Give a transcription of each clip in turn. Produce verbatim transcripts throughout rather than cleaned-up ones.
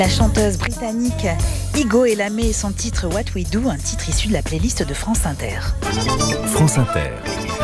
La chanteuse britannique Igo Elamé et son titre What We Do, un titre issu de la playlist de France Inter. France Inter.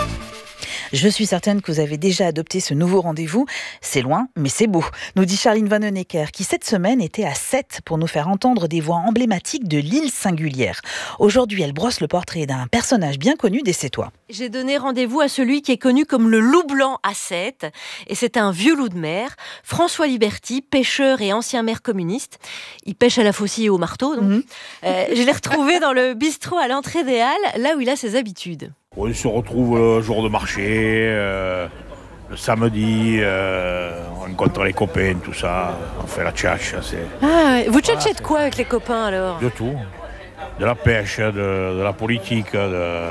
Je suis certaine que vous avez déjà adopté ce nouveau rendez-vous. C'est loin, mais c'est beau, nous dit Charline Vanhoenacker, qui cette semaine était à Sète pour nous faire entendre des voix emblématiques de l'île singulière. Aujourd'hui, elle brosse le portrait d'un personnage bien connu des Sétois. J'ai donné rendez-vous à celui qui est connu comme le loup blanc à Sète. Et c'est un vieux loup de mer, François Liberty, pêcheur et ancien maire communiste. Il pêche à la faucille et au marteau. Donc. Mmh. Euh, je l'ai retrouvé dans le bistrot à l'entrée des Halles, là où il a ses habitudes. On se retrouve le jour de marché, euh, le samedi, euh, on rencontre les copains, tout ça, on fait la tchatche. C'est... Ah, vous tchatchez de quoi avec les copains alors ? De tout, de la pêche, de, de la politique, de...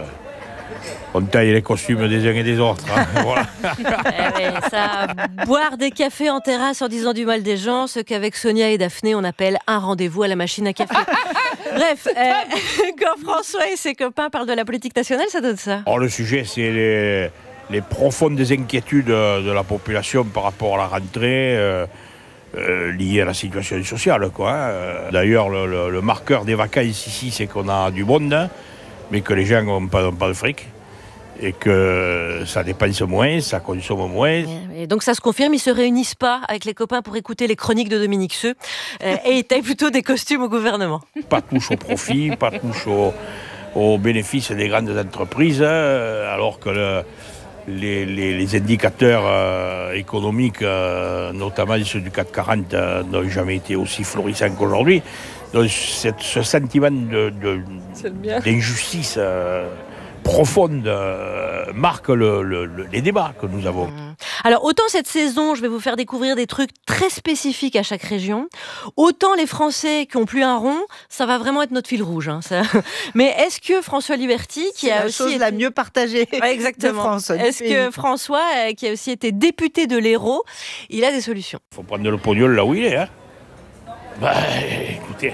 on taille les costumes des uns et des autres. Hein, voilà. eh oui, ça, boire des cafés en terrasse en disant du mal des gens, ce qu'avec Sonia et Daphné on appelle un rendez-vous à la machine à café. Bref, euh, quand François et ses copains parlent de la politique nationale, ça donne ça. Alors, le sujet, c'est les, les profondes inquiétudes de la population par rapport à la rentrée euh, euh, liée à la situation sociale, quoi. Euh, d'ailleurs, le, le, le marqueur des vacances ici, c'est qu'on a du monde, hein, mais que les gens n'ont pas, pas de fric. Et que ça dépense moins, ça consomme moins. Et donc ça se confirme, ils se réunissent pas avec les copains pour écouter les chroniques de Dominique Seux euh, et ils taillent plutôt des costumes au gouvernement. Pas touche au profit, pas touche au, aux bénéfices des grandes entreprises, euh, alors que le, les, les, les indicateurs euh, économiques, euh, notamment ceux du C A C quarante, euh, n'ont jamais été aussi florissants qu'aujourd'hui. Donc cette, ce sentiment de, de, d'injustice euh, profonde euh, marque le, le, le, les débats que nous avons. Alors autant cette saison, je vais vous faire découvrir des trucs très spécifiques à chaque région, autant les Français qui ont plus un rond, ça va vraiment être notre fil rouge. Hein, ça. Mais est-ce que François Liberty, qui C'est a la aussi chose été... la mieux partagée ouais, exactement. de France, est-ce que François, euh, qui a aussi été député de l'Hérault, il a des solutions? Il faut prendre le pognon là où il est. Hein. Bah, écoutez...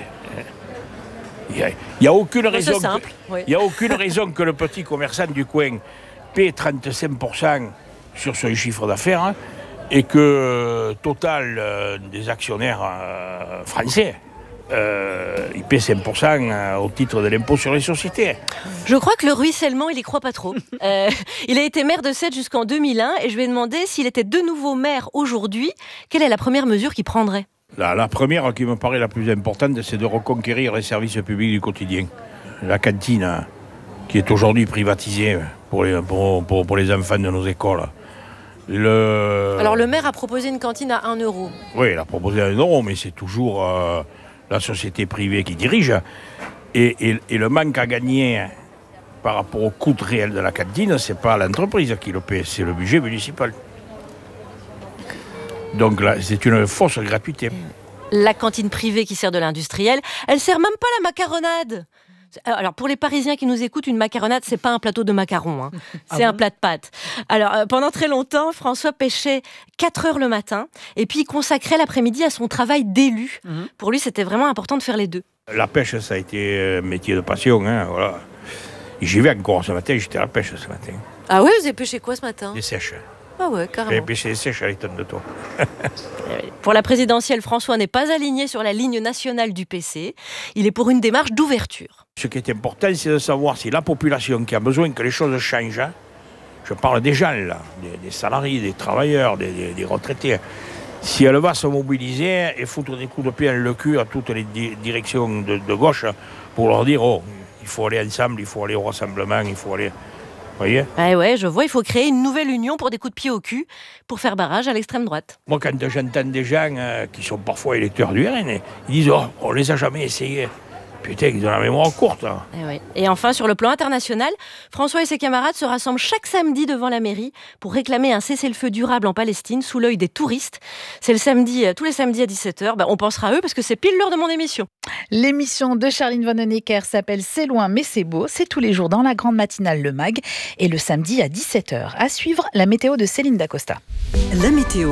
Il n'y a, a aucune raison, simple, que, oui. y a aucune raison que le petit commerçant du coin paie trente-cinq pour cent sur son chiffre d'affaires hein, et que euh, Total, euh, des actionnaires euh, français, euh, il paie cinq pour cent euh, au titre de l'impôt sur les sociétés. Je crois que le ruissellement, il y croit pas trop. euh, il a été maire de Sète jusqu'en deux mille un et je lui ai demandé s'il était de nouveau maire aujourd'hui, quelle est la première mesure qu'il prendrait ? La, la première qui me paraît la plus importante, c'est de reconquérir les services publics du quotidien. La cantine, qui est aujourd'hui privatisée pour les, pour, pour, pour les enfants de nos écoles. Le... Alors le maire a proposé une cantine à un euro. Oui, il a proposé un euro, mais c'est toujours euh, la société privée qui dirige. Et, et, et le manque à gagner par rapport au coût réel de la cantine, c'est pas l'entreprise qui le paie, c'est le budget municipal. Donc là, c'est une fausse gratuité. La cantine privée qui sert de l'industriel, elle sert même pas la macaronade. Alors pour les Parisiens qui nous écoutent, une macaronade, c'est pas un plateau de macarons, hein. C'est ah un bon plat de pâtes. Alors euh, pendant très longtemps, François pêchait quatre heures le matin et puis il consacrait l'après-midi à son travail d'élu. Mmh. Pour lui, c'était vraiment important de faire les deux. La pêche, ça a été un métier de passion, hein, voilà. J'y vais encore ce matin, j'étais à la pêche ce matin. Ah oui, vous avez pêché quoi ce matin ? Des sèches. Ah ouais, carrément. J'ai pêché des sèches à l'étonne de toi. Pour la présidentielle, François n'est pas aligné sur la ligne nationale du P C. Il est pour une démarche d'ouverture. Ce qui est important, c'est de savoir si la population qui a besoin que les choses changent, hein, je parle des gens, là, des, des salariés, des travailleurs, des, des, des retraités, si elle va se mobiliser et foutre des coups de pied dans le cul à toutes les di- directions de, de gauche pour leur dire « Oh, il faut aller ensemble, il faut aller au rassemblement, il faut aller... » Voyez ? Ah ouais, je vois, il faut créer une nouvelle union pour des coups de pied au cul, pour faire barrage à l'extrême droite. Moi, quand j'entends des gens euh, qui sont parfois électeurs du R N, ils disent « Oh, on les a jamais essayés ». Putain, ils ont la mémoire courte. Hein. Et, ouais. Et enfin, sur le plan international, François et ses camarades se rassemblent chaque samedi devant la mairie pour réclamer un cessez-le-feu durable en Palestine sous l'œil des touristes. C'est le samedi, tous les samedis à dix-sept heures. Bah, on pensera à eux parce que c'est pile l'heure de mon émission. L'émission de Charline Vanhoenacker s'appelle C'est loin mais c'est beau. C'est tous les jours dans la grande matinale Le Mag et le samedi à dix-sept heures. À suivre, la météo de Céline Dacosta. La météo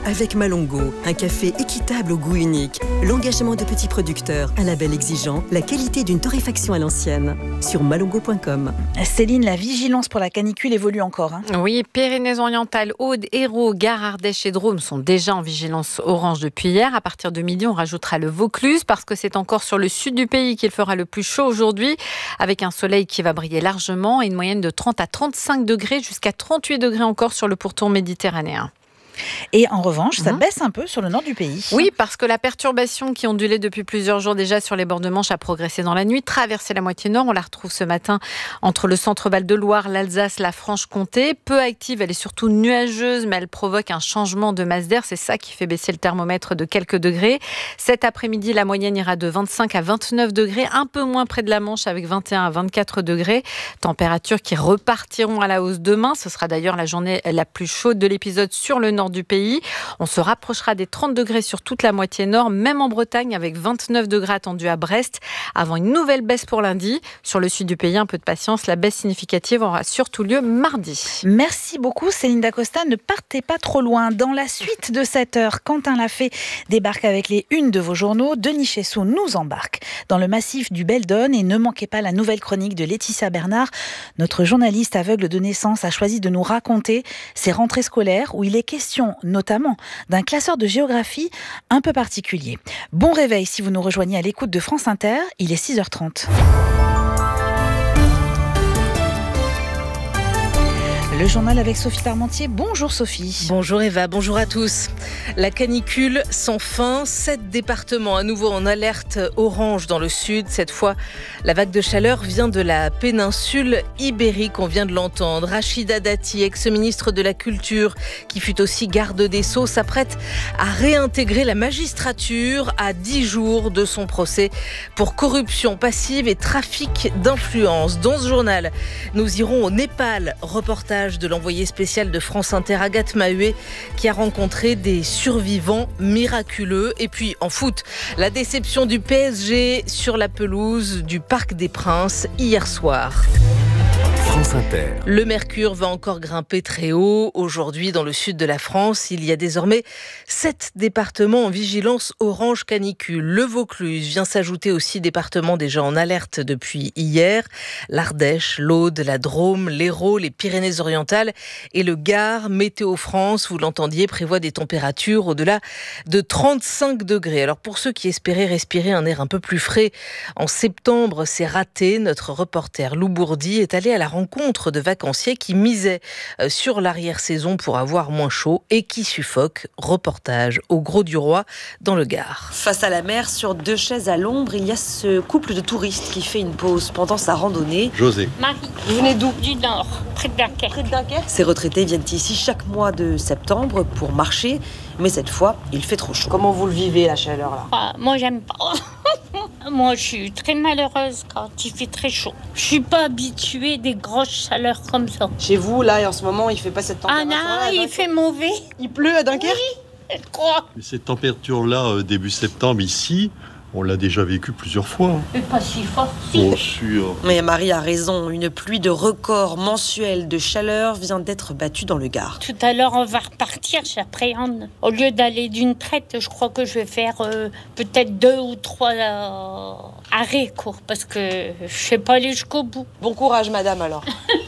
avec Malongo, un café équitable au goût unique. L'engagement de petits producteurs, un label exigeant, la qualité d'une torréfaction à l'ancienne. Sur malongo point com. Céline, la vigilance pour la canicule évolue encore. Hein. Oui, Pyrénées-Orientales, Aude, Hérault, Gare, Ardèche et Drôme sont déjà en vigilance orange depuis hier. À partir de midi, on rajoutera le Vaucluse parce que c'est encore sur le sud du pays qu'il fera le plus chaud aujourd'hui, avec un soleil qui va briller largement et une moyenne de trente à trente-cinq degrés jusqu'à trente-huit degrés encore sur le pourtour méditerranéen. Et en revanche, ça mmh. baisse un peu sur le nord du pays. Oui, parce que la perturbation qui ondulait depuis plusieurs jours déjà sur les bords de Manche a progressé dans la nuit, traversé la moitié nord. On la retrouve ce matin entre le centre-Val de Loire, l'Alsace, la Franche-Comté. Peu active, elle est surtout nuageuse, mais elle provoque un changement de masse d'air. C'est ça qui fait baisser le thermomètre de quelques degrés. Cet après-midi, la moyenne ira de vingt-cinq à vingt-neuf degrés, un peu moins près de la Manche avec vingt et un à vingt-quatre degrés. Températures qui repartiront à la hausse demain. Ce sera d'ailleurs la journée la plus chaude de l'épisode sur le nord du pays. On se rapprochera des trente degrés sur toute la moitié nord, même en Bretagne avec vingt-neuf degrés attendus à Brest, avant une nouvelle baisse pour lundi. Sur le sud du pays, un peu de patience, la baisse significative aura surtout lieu mardi. Merci beaucoup Céline Dacosta, ne partez pas trop loin. Dans la suite de cette heure, Quentin Lafay débarque avec les unes de vos journaux. Denis Chessou nous embarque dans le massif du Beldon et ne manquez pas la nouvelle chronique de Laetitia Bernard. Notre journaliste aveugle de naissance a choisi de nous raconter ses rentrées scolaires où il est question notamment d'un classeur de géographie un peu particulier. Bon réveil si vous nous rejoignez à l'écoute de France Inter, il est six heures trente. Le journal avec Sophie Parmentier. Bonjour Sophie. Bonjour Eva, bonjour à tous. La canicule sans fin, sept départements à nouveau en alerte orange dans le sud. Cette fois, la vague de chaleur vient de la péninsule ibérique, on vient de l'entendre. Rachida Dati, ex-ministre de la Culture, qui fut aussi garde des Sceaux, s'apprête à réintégrer la magistrature à dix jours de son procès pour corruption passive et trafic d'influence. Dans ce journal, nous irons au Népal, reportage de l'envoyé spécial de France Inter, Agathe Maheuet, qui a rencontré des survivants miraculeux. Et puis en foot, la déception du P S G sur la pelouse du Parc des Princes hier soir. France Inter. Le mercure va encore grimper très haut. Aujourd'hui, dans le sud de la France, il y a désormais sept départements en vigilance orange canicule. Le Vaucluse vient s'ajouter aux six départements déjà en alerte depuis hier. L'Ardèche, l'Aude, la Drôme, l'Hérault, les Pyrénées-Orientales et le Gard. Météo France, vous l'entendiez, prévoit des températures au-delà de trente-cinq degrés. Alors pour ceux qui espéraient respirer un air un peu plus frais en septembre, c'est raté. Notre reporter Lou Bourdi est allé à la rencontre de vacanciers qui misaient sur l'arrière-saison pour avoir moins chaud et qui suffoquent. Reportage au Gros du Roi dans le Gard. Face à la mer, sur deux chaises à l'ombre, il y a ce couple de touristes qui fait une pause pendant sa randonnée. José. Marie. Vous venez d'où ? Du Nord, près de Dunkerque. Près de Dunkerque. Ces retraités viennent ici chaque mois de septembre pour marcher, mais cette fois, il fait trop chaud. Comment vous le vivez, la chaleur là ? Ah, moi, j'aime pas. Moi, je suis très malheureuse quand il fait très chaud. Je suis pas habituée des grosses chaleurs comme ça. Chez vous, là, en ce moment, il fait pas cette température. Ah non, il fait mauvais. Il pleut à Dunkerque ? Oui, je crois. Mais cette température-là, euh, début septembre, ici, on l'a déjà vécu plusieurs fois. Mais pas si fort, si. Bien sûr. Mais Marie a raison, une pluie de record mensuel de chaleur vient d'être battue dans le Gard. Tout à l'heure, on va repartir, j'appréhende. Au lieu d'aller d'une traite, je crois que je vais faire euh, peut-être deux ou trois euh, arrêts courts, parce que je ne sais pas aller jusqu'au bout. Bon courage, madame, alors.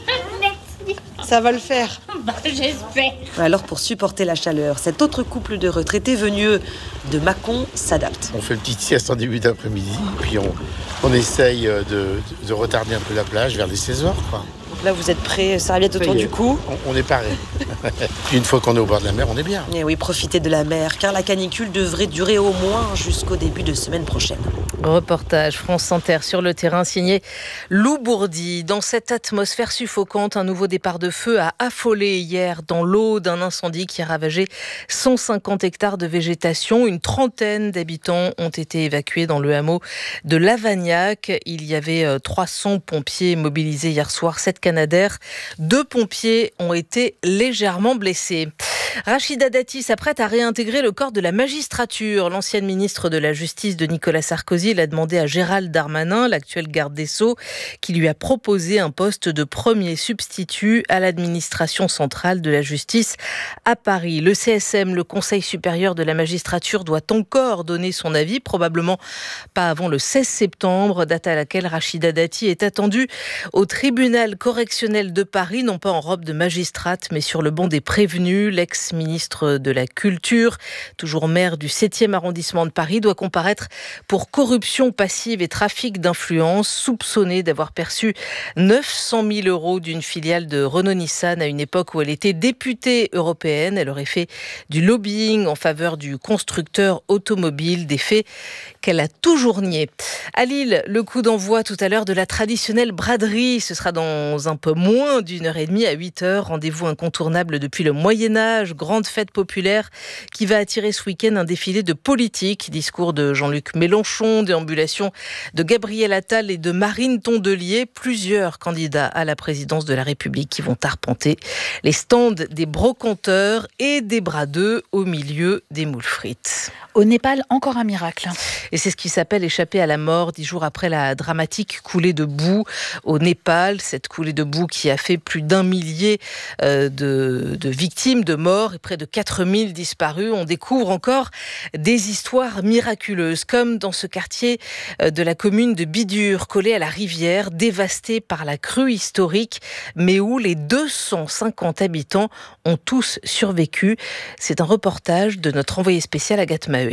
Merci. Ça va le faire. Bah, j'espère. Alors, pour supporter la chaleur, cet autre couple de retraités venus de Mâcon s'adapte. On fait une petite sieste en début d'après-midi, puis on, on essaye de, de retarder un peu la plage vers les seize heures, quoi. Donc là, vous êtes prêts, serviette autour du cou. On, on est paré. Puis une fois qu'on est au bord de la mer, on est bien. Et oui, profitez de la mer, car la canicule devrait durer au moins jusqu'au début de semaine prochaine. Reportage France Inter sur le terrain signé Lou Bourdi. Dans cette atmosphère suffocante, un nouveau départ de feu a affolé hier dans l'eau d'un incendie qui a ravagé cent cinquante hectares de végétation. Une trentaine d'habitants ont été évacués dans le hameau de Lavagnac. Il y avait trois cents pompiers mobilisés hier soir. Cette Canadair. Deux pompiers ont été légèrement blessés. Rachida Dati s'apprête à réintégrer le corps de la magistrature. L'ancienne ministre de la Justice de Nicolas Sarkozy l'a demandé à Gérald Darmanin, l'actuel garde des Sceaux, qui lui a proposé un poste de premier substitut à l'administration centrale de la justice à Paris. Le C S M, le Conseil supérieur de la magistrature, doit encore donner son avis, probablement pas avant le seize septembre, date à laquelle Rachida Dati est attendue au tribunal correctionnel de Paris, non pas en robe de magistrate, mais sur le banc des prévenus. L'ex-ministre de la Culture, toujours maire du septième arrondissement de Paris, doit comparaître pour corruption passive et trafic d'influence, soupçonnée d'avoir perçu neuf cent mille euros d'une filiale de Renault-Nissan à une époque où elle était députée européenne. Elle aurait fait du lobbying en faveur du constructeur automobile, des faits qu'elle a toujours niés. À Lille, le coup d'envoi tout à l'heure de la traditionnelle braderie. Ce sera dans un peu moins d'une heure et demie à huit heures. Rendez-vous incontournable depuis le Moyen-Âge, grande fête populaire qui va attirer ce week-end un défilé de politiques. Discours de Jean-Luc Mélenchon, déambulation de Gabriel Attal et de Marine Tondelier. Plusieurs candidats à la présidence de la République qui vont arpenter les stands des brocanteurs et des bradeux au milieu des moules frites. Au Népal, encore un miracle. Et c'est ce qui s'appelle échapper à la mort dix jours après la dramatique coulée de boue au Népal. Cette coulée de boue qui a fait plus d'un millier euh, de, de victimes, de morts et près de quatre mille disparus. On découvre encore des histoires miraculeuses, comme dans ce quartier euh, de la commune de Bidur, collé à la rivière, dévasté par la crue historique, mais où les deux cent cinquante habitants ont tous survécu. C'est un reportage de notre envoyé spécial Agathe Maheué.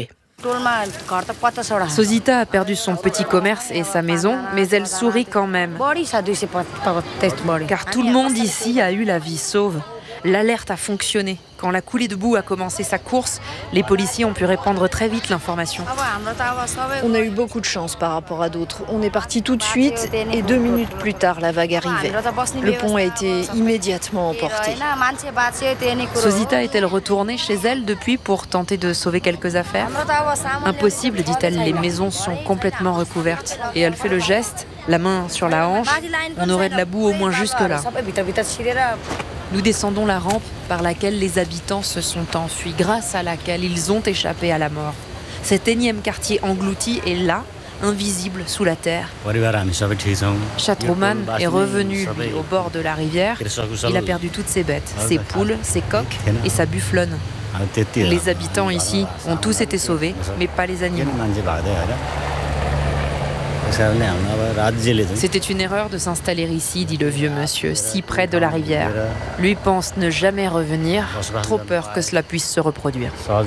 Sosita a perdu son petit commerce et sa maison, mais elle sourit quand même. Car tout le monde ici a eu la vie sauve. L'alerte a fonctionné. Quand la coulée de boue a commencé sa course, les policiers ont pu répandre très vite l'information. On a eu beaucoup de chance par rapport à d'autres. On est parti tout de suite et deux minutes plus tard, la vague arrivait. Le pont a été immédiatement emporté. Sosita est-elle retournée chez elle depuis pour tenter de sauver quelques affaires ? Impossible, dit-elle, les maisons sont complètement recouvertes. Et elle fait le geste, la main sur la hanche. On aurait de la boue au moins jusque-là. Nous descendons la rampe par laquelle les habitants se sont enfuis, grâce à laquelle ils ont échappé à la mort. Cet énième quartier englouti est là, invisible sous la terre. Chatroman est revenu lui, au bord de la rivière. Il a perdu toutes ses bêtes, ses poules, ses coqs et sa bufflonne. Les habitants ici ont tous été sauvés, mais pas les animaux. C'était une erreur de s'installer ici, dit le vieux monsieur, si près de la rivière. Lui pense ne jamais revenir, trop peur que cela puisse se reproduire.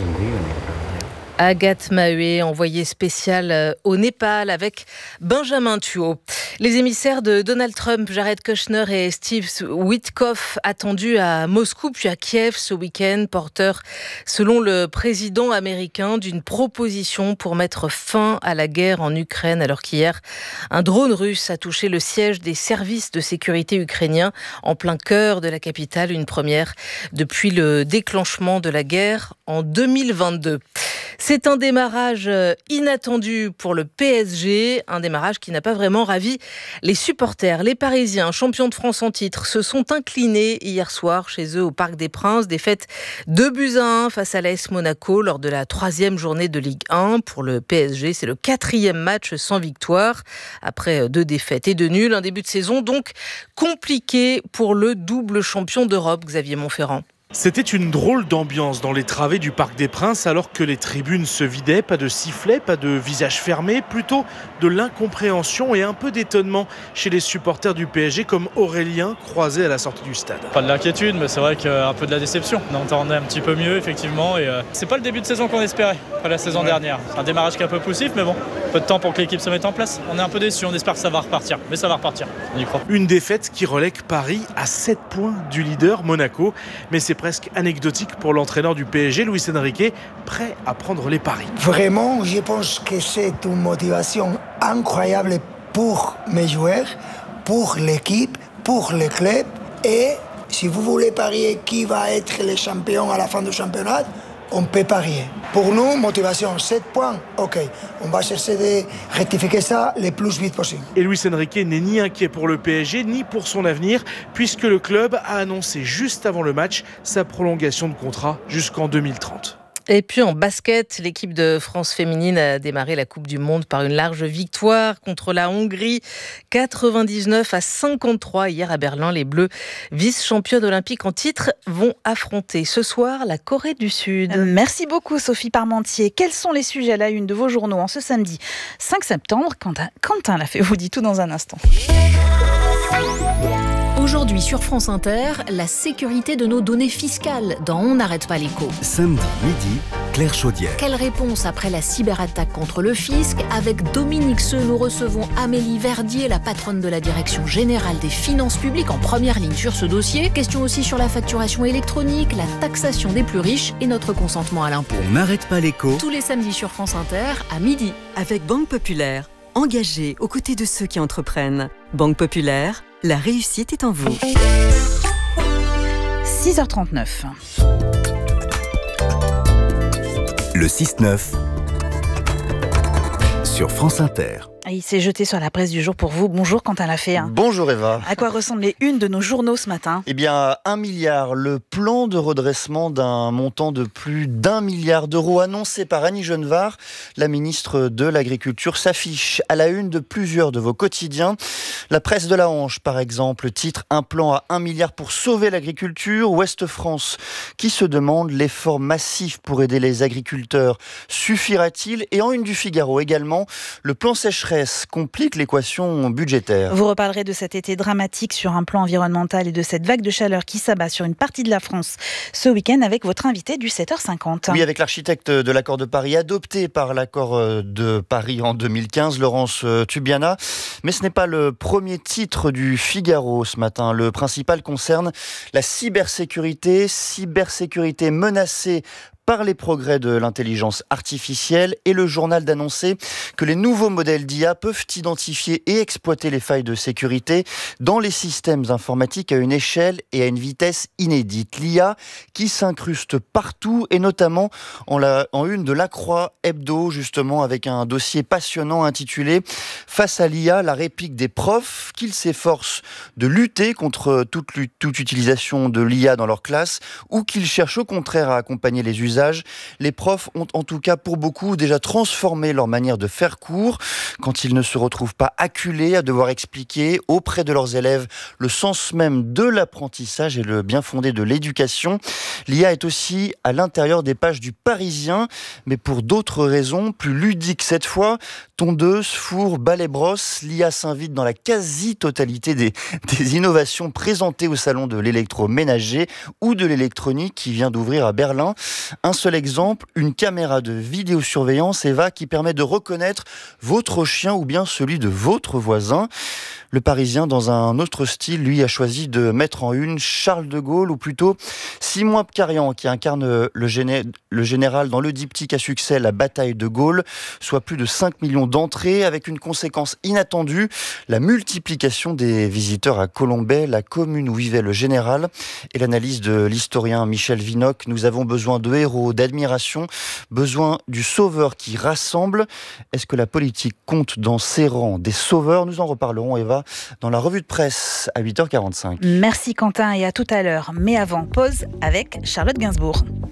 Agathe Maheué, envoyée spéciale au Népal avec Benjamin Thuot. Les émissaires de Donald Trump, Jared Kushner et Steve Witkoff, attendus à Moscou puis à Kiev ce week-end, porteurs, selon le président américain, d'une proposition pour mettre fin à la guerre en Ukraine, alors qu'hier, un drone russe a touché le siège des services de sécurité ukrainiens en plein cœur de la capitale, une première depuis le déclenchement de la guerre en deux mille vingt-deux. C'est un démarrage inattendu pour le P S G, un démarrage qui n'a pas vraiment ravi les supporters. Les Parisiens, champions de France en titre, se sont inclinés hier soir chez eux au Parc des Princes. Défaite deux buts à un face à l'A S Monaco lors de la troisième journée de Ligue un. Pour le P S G, c'est le quatrième match sans victoire, après deux défaites et deux nuls. Un début de saison donc compliqué pour le double champion d'Europe, Xavier Montferrand. C'était une drôle d'ambiance dans les travées du Parc des Princes alors que les tribunes se vidaient, pas de sifflets, pas de visages fermés, plutôt de l'incompréhension et un peu d'étonnement chez les supporters du P S G comme Aurélien croisé à la sortie du stade. Pas de l'inquiétude, mais c'est vrai qu'un peu de la déception. On entendait un petit peu mieux effectivement et euh, c'est pas le début de saison qu'on espérait, pas la saison ouais. dernière. C'est un démarrage qui est un peu poussif, mais bon, peu de temps pour que l'équipe se mette en place. On est un peu déçus, on espère que ça va repartir, mais ça va repartir, on y croit. Une défaite qui relègue Paris à sept points du leader Monaco, mais c'est presque anecdotique pour l'entraîneur du P S G, Luis Enrique, prêt à prendre les paris. Vraiment, je pense que c'est une motivation incroyable pour mes joueurs, pour l'équipe, pour le club. Et si vous voulez parier qui va être le champion à la fin du championnat, on peut parier. Pour nous, motivation, sept points, ok. On va chercher de rectifier ça le plus vite possible. Et Luis Enrique n'est ni inquiet pour le P S G, ni pour son avenir, puisque le club a annoncé juste avant le match sa prolongation de contrat jusqu'en deux mille trente. Et puis en basket, l'équipe de France féminine a démarré la Coupe du Monde par une large victoire contre la Hongrie, quatre-vingt-dix-neuf à cinquante-trois hier à Berlin. Les Bleus, vice-championnes olympiques en titre, vont affronter ce soir la Corée du Sud. Merci beaucoup Sophie Parmentier. Quels sont les sujets à la une de vos journaux en ce samedi cinq septembre? Quentin, Quentin l'a fait, vous dit tout dans un instant. Aujourd'hui sur France Inter, la sécurité de nos données fiscales dans On n'arrête pas l'écho. Samedi midi, Claire Chaudière. Quelle réponse après la cyberattaque contre le fisc? Avec Dominique Seux, nous recevons Amélie Verdier, la patronne de la Direction Générale des Finances Publiques, en première ligne sur ce dossier. Question aussi sur la facturation électronique, la taxation des plus riches et notre consentement à l'impôt. On n'arrête pas l'écho. Tous les samedis sur France Inter, à midi. Avec Banque Populaire, engagée aux côtés de ceux qui entreprennent. Banque Populaire, la réussite est en vous. six heures trente-neuf. Le six neuf sur France Inter. Il s'est jeté sur la presse du jour pour vous. Bonjour Quentin Lafay. Bonjour Eva. À quoi ressemblent les unes de nos journaux ce matin? Eh bien, un milliard. Le plan de redressement d'un montant de plus d'un milliard d'euros annoncé par Annie Genevard, la ministre de l'Agriculture, s'affiche à la une de plusieurs de vos quotidiens. La presse de la Hanche, par exemple, titre un plan à un milliard pour sauver l'agriculture. Ouest France, qui se demande l'effort massif pour aider les agriculteurs suffira-t-il? Et en une du Figaro également, le plan sécheresse complique l'équation budgétaire. Vous reparlerez de cet été dramatique sur un plan environnemental et de cette vague de chaleur qui s'abat sur une partie de la France ce week-end avec votre invité du sept heures cinquante. Oui, avec l'architecte de l'accord de Paris, adopté par l'accord de Paris en deux mille quinze, Laurence Tubiana. Mais ce n'est pas le premier titre du Figaro ce matin. Le principal concerne la cybersécurité, cybersécurité menacée par les progrès de l'intelligence artificielle, et le journal d'annoncer que les nouveaux modèles d'I A peuvent identifier et exploiter les failles de sécurité dans les systèmes informatiques à une échelle et à une vitesse inédite. L'I A qui s'incruste partout, et notamment en, la, en une de La Croix Hebdo, justement, avec un dossier passionnant intitulé « Face à l'I A, la réplique des profs qu'ils s'efforcent de lutter contre toute, toute utilisation de l'I A dans leur classe, ou qu'ils cherchent au contraire à accompagner les usagers. Les profs ont en tout cas pour beaucoup déjà transformé leur manière de faire cours quand ils ne se retrouvent pas acculés à devoir expliquer auprès de leurs élèves le sens même de l'apprentissage et le bien fondé de l'éducation. L'I A est aussi à l'intérieur des pages du Parisien, mais pour d'autres raisons, plus ludiques cette fois. Tondeuse, four, balai brosse, l'I A s'invite dans la quasi-totalité des, des innovations présentées au salon de l'électroménager ou de l'électronique qui vient d'ouvrir à Berlin. Un seul exemple, une caméra de vidéosurveillance, Eva, qui permet de reconnaître votre chien ou bien celui de votre voisin. Le Parisien, dans un autre style, lui, a choisi de mettre en une Charles de Gaulle, ou plutôt Simon Abkarian, qui incarne le, géné- le général dans le diptyque à succès La bataille de Gaulle, soit plus de cinq millions d'entrées, avec une conséquence inattendue, la multiplication des visiteurs à Colombey, la commune où vivait le général. Et l'analyse de l'historien Michel Vinocq: nous avons besoin de héros, d'admiration, besoin du sauveur qui rassemble. Est-ce que la politique compte dans ses rangs des sauveurs? Nous en reparlerons, Eva, dans la revue de presse à huit heures quarante-cinq. Merci Quentin, et à tout à l'heure. Mais avant, pause avec Charlotte Gainsbourg.